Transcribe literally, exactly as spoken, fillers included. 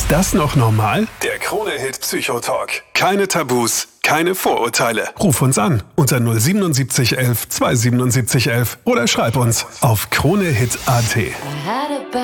Ist das noch normal? Der Krone-Hit Psychotalk. Keine Tabus, keine Vorurteile. Ruf uns an unter null siebenundsiebzig elf zwei siebenundsiebzig elf oder schreib uns auf kronehit punkt at.